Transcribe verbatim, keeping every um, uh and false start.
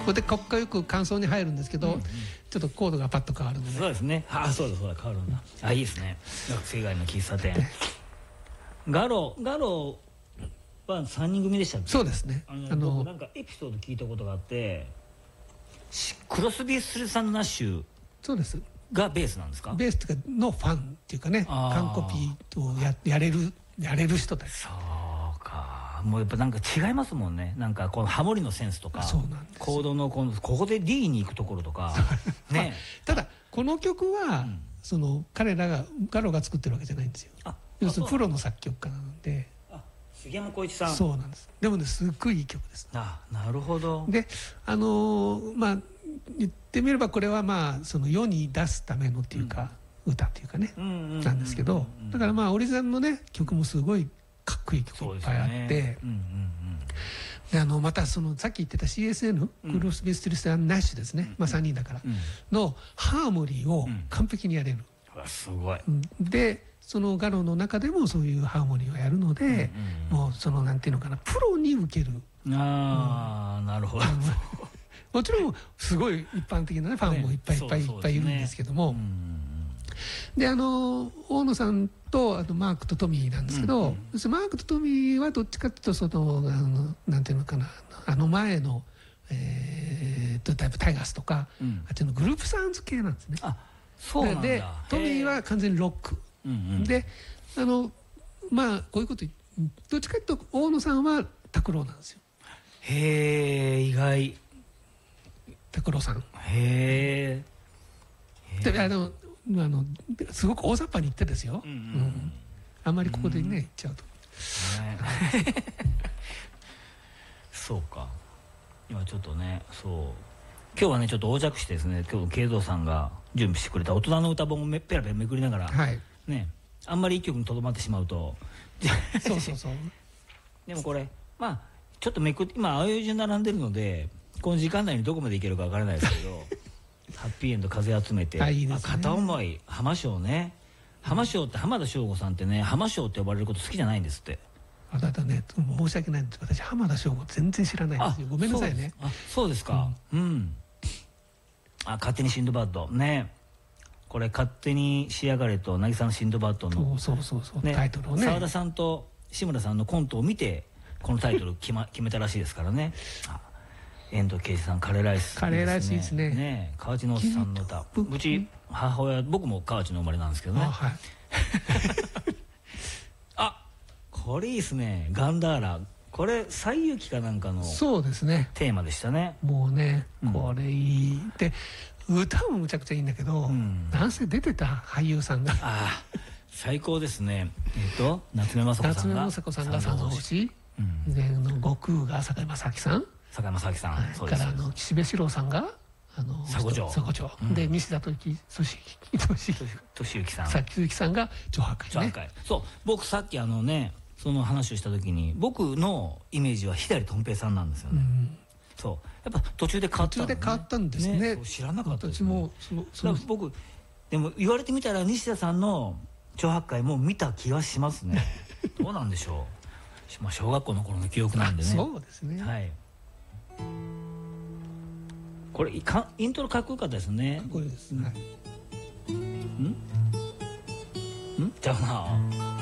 これでかっこよく感想に入るんですけど、うんうん、ちょっとコードがパッと変わるので、 そうですね。ああ、そうだそうだ、変わるんだ。あ、いいですね。学生街の喫茶店。ガロガロはさんにん組でしたっけ？ そうですね。 あの、あの僕なんかエピソード聞いたことがあって、クロスビー・スルーさんのナッシュ、 そうです。 がベースなんですか？ ベースというかのファンっていうかね、完コピーを や, やれるやれる人たち。 そうか。もうやっぱなんか違いますもんね。なんかこのハモリのセンスとか、 そうなんです。 コードのこのここで D に行くところとかね。 ただこの曲は、うん、その彼らがガロが作ってるわけじゃないんですよ。あ、要するにプロの作曲家なので。 あ、杉山浩一さん。 そうなんです。でもね、すっごいいい曲です。 あ、なるほど。 で、あのー、まあ言ってみればこれはまあその世に出すためのっていうか、うん、歌っていうかねなんですけど、だからまあオリジナルのね曲もすごいかっこいい曲いっぱいあって、であのまたそのさっき言ってた シーエスエヌ、うん、クロスビー・スティルス・ナッシュですね、うん、まあさんにんだから、うん、のハーモニーを完璧にやれる、 うん、すごい。 でそのガロの中でもそういうハーモニーをやるので、うんうんうん、もうそのなんていうのかな、プロに受ける。 ああ、うん、なるほど。 もちろんすごい一般的な、ね、ファンもいっぱいいっぱいいっぱいいるんですけども、であの大野さんとあとマークとトミーなんですけど、うんうん、マークとトミーはどっちかというとそのあのなんていうのかな、あの前の、えー、タイプタイガースとか、うん、あっちのグループサウンズ系なんですね。 あ、そうなんだ。 でトミーは完全にロック、うんうん、であのまあこういうことどっちかというと大野さんは拓郎なんですよ。 へえ、意外。 拓郎さん。 へえ。であのあのすごく大雑把に言ってですよ。うんうんうん、あんまりここでね、うん、言っちゃうと。 ね、そうか。今ちょっとね、そう今日はねちょっと横着してですね、今日慶三さんが準備してくれた大人の歌本をめペラペラめくりながら、はい、ね、あんまり一曲にとどまってしまうとそうそうそう。 でもこれまあちょっとめくって今ああいう順並んでるので。この時間内にどこまでいけるかわからないですけどハッピーエンド風集めて、あ、いいですね、片思い浜章ね、浜章って浜田省吾さんってね、浜章って呼ばれること好きじゃないんですって。 あ、だってね、申し訳ないんです、私浜田省吾全然知らないんですよ。ごめんなさいね。 あ、そうですか。うん、うん、あ、勝手にシンドバッドね、これ勝手に仕上がれと渚のシンドバッドのそうそうそうそう、ね、タイトルをね、 澤田さんと志村さんのコントを見てこのタイトル決、ま、決めたらしいですからね。遠藤啓二さん、カレーライス、 カレーライスいいですね。 ね、河内のおっさんの歌、うち母親、僕も河内の生まれなんですけどね。あ、はい、あ、これいいですね、ガンダーラ。これ西遊記かなんかのそうですね、 テーマでしたね。 もうね、これいい、うん、で歌もむちゃくちゃいいんだけど、うん、なんせ出てた俳優さんがあ最高ですね。えっと夏目雅子さんが夏目雅子さんが三の星、うん、で悟空が堺正明さん、 堺正明さん、はい、 それからあの岸辺四郎さんがあの佐護町、 佐護町、うん、で西田敏行さん、 佐々木さんが上白海ね。 そう、僕さっきあのねその話をした時に僕のイメージは左とん平さんなんですよね。うん、そうやっぱ途中で変わったんですね。 途中で変わったんですね。 ね、知らなかったです、 ね。私もそのその僕でも言われてみたら西田さんの上白海も見た気がしますね。どうなんでしょう。まあ小学校の頃の記憶なんでね。 そうですね。 はい。これかイントロかっこよかったですね。 かっこいいです。はい。 ん？ん？じゃあな。